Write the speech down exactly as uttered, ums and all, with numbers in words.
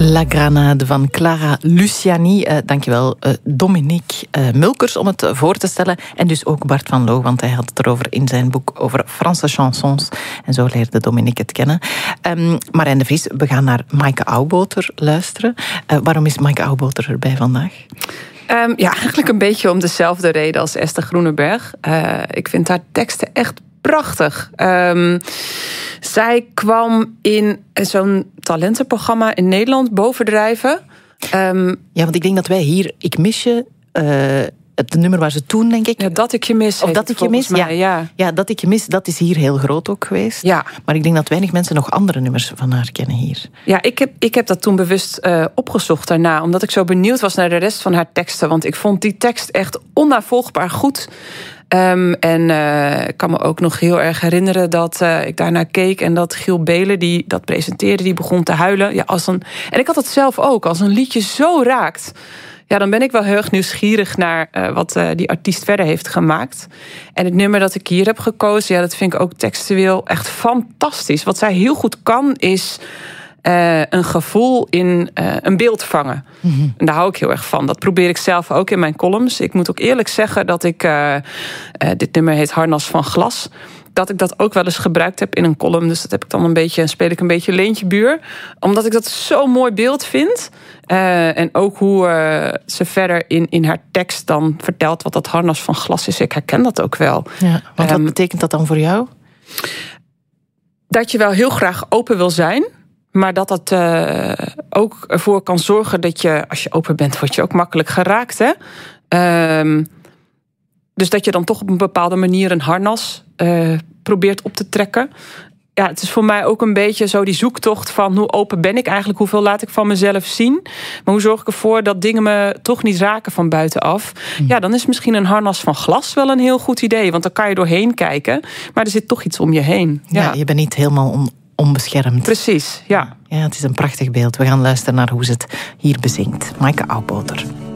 La Granade van Clara Luciani. Uh, dankjewel, uh, Dominique uh, Mulkers, om het voor te stellen. En dus ook Bart van Loo, want hij had het erover in zijn boek over Franse chansons. En zo leerde Dominique het kennen. Um, Marijn de Vries, we gaan naar Maaike Auwboter luisteren. Uh, waarom is Maaike Auwboter erbij vandaag? Um, ja, eigenlijk een beetje om dezelfde reden als Esther Groeneberg. Uh, ik vind haar teksten echt prachtig. Um, zij kwam in zo'n talentenprogramma in Nederland bovendrijven. Um, ja, want ik denk dat wij hier Ik Mis Je... Uh, het nummer waar ze toen, denk ik... Ja, Dat Ik Je Mis. Of Dat Ik Je Mis, mij, ja. ja. Ja, Dat Ik Je Mis, dat is hier heel groot ook geweest. Ja. Maar ik denk dat weinig mensen nog andere nummers van haar kennen hier. Ja, ik heb, ik heb dat toen bewust uh, opgezocht daarna. Omdat ik zo benieuwd was naar de rest van haar teksten. Want ik vond die tekst echt onnavolgbaar goed. Um, en uh, ik kan me ook nog heel erg herinneren dat uh, ik daarnaar keek en dat Giel Belen, die dat presenteerde, die begon te huilen. Ja, als een, en ik had het zelf ook, als een liedje zo raakt, ja, dan ben ik wel heel erg nieuwsgierig naar uh, wat uh, die artiest verder heeft gemaakt. En het nummer dat ik hier heb gekozen, ja, dat vind ik ook textueel echt fantastisch. Wat zij heel goed kan, is Uh, een gevoel in uh, een beeld vangen. Mm-hmm. En daar hou ik heel erg van. Dat probeer ik zelf ook in mijn columns. Ik moet ook eerlijk zeggen dat ik... Uh, uh, dit nummer heet Harnas van Glas. Dat ik dat ook wel eens gebruikt heb in een column. Dus dat heb ik dan een beetje, speel ik een beetje leentje buur. Omdat ik dat zo'n mooi beeld vind. Uh, en ook hoe uh, ze verder in, in haar tekst dan vertelt wat dat harnas van glas is. Ik herken dat ook wel. Ja, want wat um, betekent dat dan voor jou? Dat je wel heel graag open wil zijn. Maar dat dat uh, ook ervoor kan zorgen dat je, als je open bent, word je ook makkelijk geraakt. Hè? Um, dus dat je dan toch op een bepaalde manier een harnas uh, probeert op te trekken. Ja, het is voor mij ook een beetje zo die zoektocht van hoe open ben ik eigenlijk, hoeveel laat ik van mezelf zien. Maar hoe zorg ik ervoor dat dingen me toch niet raken van buitenaf. Mm. Ja, dan is misschien een harnas van glas wel een heel goed idee. Want dan kan je doorheen kijken, maar er zit toch iets om je heen. Ja, ja je bent niet helemaal on- onbeschermd. Precies, ja. Ja, het is een prachtig beeld. We gaan luisteren naar hoe ze het hier bezingt. Maaike Auwboter.